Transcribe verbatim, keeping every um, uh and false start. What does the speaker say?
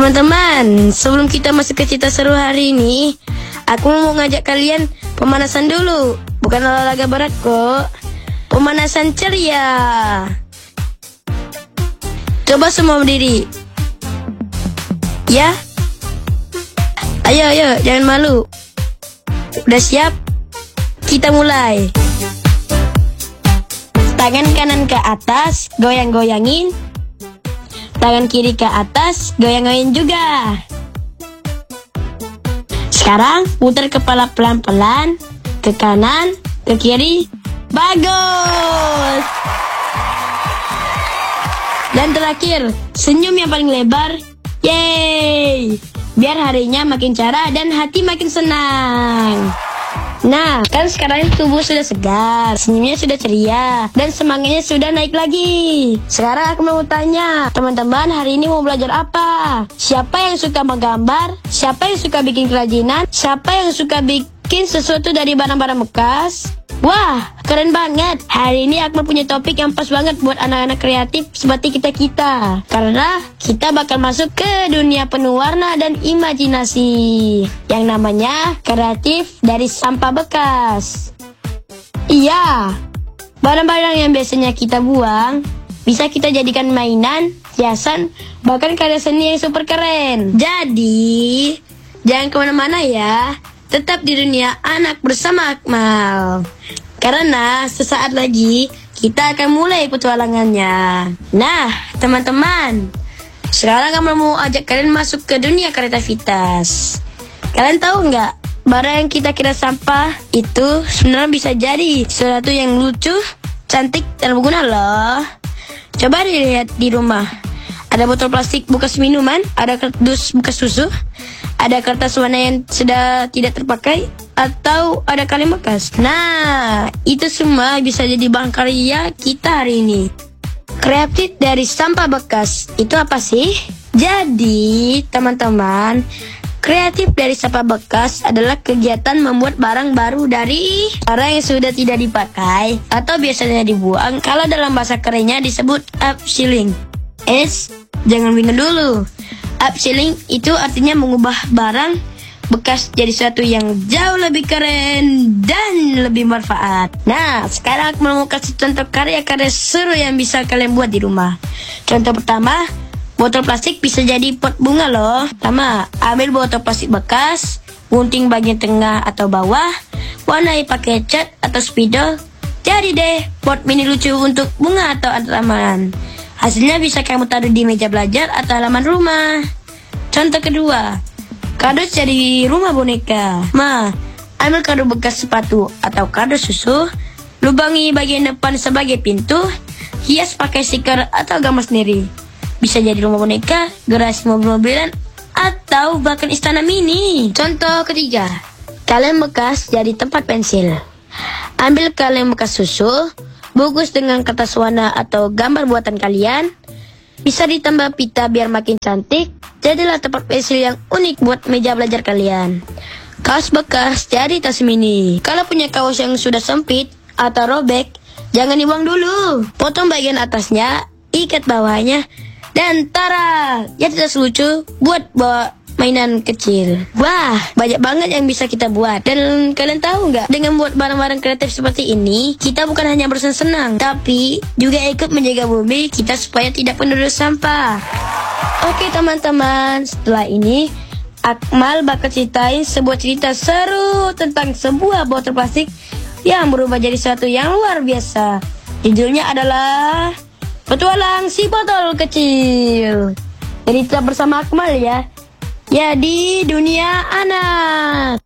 Teman-teman, sebelum kita masuk ke cerita seru hari ini, aku mau ngajak kalian pemanasan dulu. Bukan olahraga berat kok, pemanasan ceria. Coba semua berdiri. Ya. Ayo, ayo, jangan malu. Udah siap? Kita mulai. Tangan kanan ke atas, goyang-goyangin. Tangan kiri ke atas, goyang-goyangin juga. Sekarang putar kepala pelan-pelan ke kanan, ke kiri. Bagus. Dan terakhir, senyum yang paling lebar. Yeay. Biar harinya makin cerah dan hati makin senang. Nah, kan sekarang tubuh sudah segar, senyumnya sudah ceria, dan semangatnya sudah naik lagi. Sekarang aku mau tanya, teman-teman hari ini mau belajar apa? Siapa yang suka menggambar? Siapa yang suka bikin kerajinan? Siapa yang suka bikin sesuatu dari barang-barang bekas? Wah, keren banget. Hari ini Akmal punya topik yang pas banget buat anak-anak kreatif seperti kita-kita. Karena kita bakal masuk ke dunia penuh warna dan imajinasi yang namanya kreatif dari sampah bekas. Iya, barang-barang yang biasanya kita buang bisa kita jadikan mainan, hiasan, bahkan karya seni yang super keren. Jadi, jangan kemana-mana ya. Tetap di dunia anak bersama Akmal. Karena sesaat lagi kita akan mulai petualangannya. Nah, teman-teman, sekarang Akmal mau ajak kalian masuk ke dunia kreativitas. Kalian tahu nggak, barang yang kita kira sampah itu sebenarnya bisa jadi sesuatu yang lucu, cantik, dan berguna loh. Coba dilihat di rumah. Ada botol plastik bekas minuman, ada kardus bekas susu, ada kertas warna yang sudah tidak terpakai, atau ada kaleng bekas. Nah, itu semua bisa jadi bahan karya kita hari ini. Kreatif dari sampah bekas, itu apa sih? Jadi, teman-teman, kreatif dari sampah bekas adalah kegiatan membuat barang baru dari barang yang sudah tidak dipakai atau biasanya dibuang. Kalau dalam bahasa kerennya disebut upcycling. Es, jangan bingung dulu. Upcycling itu artinya mengubah barang bekas jadi sesuatu yang jauh lebih keren dan lebih bermanfaat. Nah, sekarang aku mau kasih contoh karya-karya seru yang bisa kalian buat di rumah. Contoh pertama, botol plastik bisa jadi pot bunga loh. Pertama, ambil botol plastik bekas, gunting bagian tengah atau bawah, warnai pakai cat atau spidol. Jadi deh, pot mini lucu untuk bunga atau tanaman. Hasilnya bisa kamu taruh di meja belajar atau halaman rumah. Contoh kedua, kardus jadi rumah boneka. Ma, ambil kardus bekas sepatu atau kardus susu, lubangi bagian depan sebagai pintu, hias pakai stiker atau gambar sendiri. Bisa jadi rumah boneka, garasi mobil-mobilan, atau bahkan istana mini. Contoh ketiga, kaleng bekas jadi tempat pensil. Ambil kaleng bekas susu, bungkus dengan kertas warna atau gambar buatan kalian. Bisa ditambah pita biar makin cantik. Jadilah tempat pensil yang unik buat meja belajar kalian. Kaos bekas jadi tas mini. Kalau punya kaos yang sudah sempit atau robek, jangan dibuang dulu. Potong bagian atasnya, ikat bawahnya, dan tara, jadi tas lucu buat bawa mainan kecil. Wah, banyak banget yang bisa kita buat. Dan kalian tahu nggak, dengan buat barang-barang kreatif seperti ini, kita bukan hanya bersenang-senang, tapi juga ikut menjaga bumi kita supaya tidak penuh sampah. Oke teman-teman, setelah ini Akmal bakal ceritain sebuah cerita seru tentang sebuah botol plastik yang berubah jadi sesuatu yang luar biasa. Judulnya adalah Petualang si Botol Kecil. Jadi tetap bersama Akmal ya. Ya, di dunia anak.